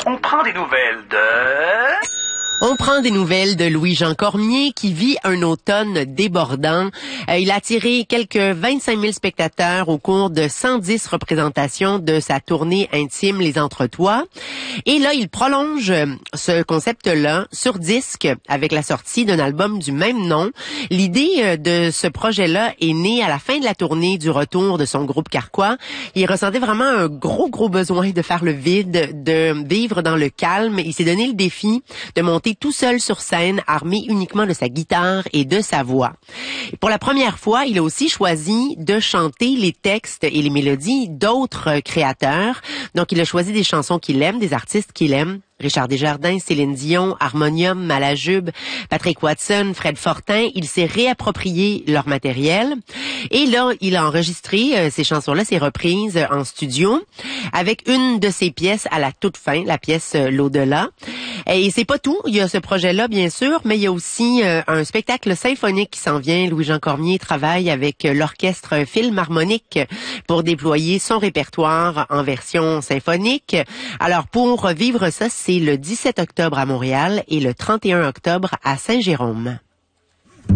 On prend des nouvelles de... On prend des nouvelles de Louis-Jean Cormier qui vit un automne débordant. Il a attiré quelques 25 000 spectateurs au cours de 110 représentations de sa tournée intime Les Entretois. Et là, il prolonge ce concept-là sur disque avec la sortie d'un album du même nom. L'idée de ce projet-là est née à la fin de la tournée du retour de son groupe Carquois. Il ressentait vraiment un gros besoin de faire le vide, de vivre dans le calme. Il s'est donné le défi de monter tout seul sur scène, armé uniquement de sa guitare et de sa voix. Et pour la première fois, il a aussi choisi de chanter les textes et les mélodies d'autres créateurs. Donc, il a choisi des chansons qu'il aime, des artistes qu'il aime. Richard Desjardins, Céline Dion, Harmonium, Malajube, Patrick Watson, Fred Fortin. Il s'est réapproprié leur matériel. Et là, il a enregistré ces chansons-là, ces reprises en studio, avec une de ses pièces à la toute fin, la pièce L'Au-delà. Et c'est pas tout. Il y a ce projet-là, bien sûr, mais il y a aussi un spectacle symphonique qui s'en vient. Louis-Jean Cormier travaille avec l'orchestre Philharmonique pour déployer son répertoire en version symphonique. Alors, pour vivre ça, c'est le 17 octobre à Montréal et le 31 octobre à Saint-Jérôme.